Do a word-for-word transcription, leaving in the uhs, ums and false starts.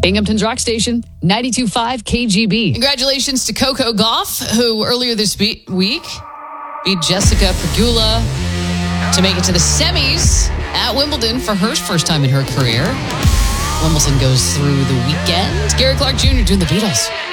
Binghamton's Rock Station, ninety-two point five K G B. Congratulations to Coco Gauff, who earlier this be- week beat Jessica Pegula to make it to the semis at Wimbledon for her first time in her career. Wimbledon goes through the weekend. Gary Clark Junior doing the Beatles.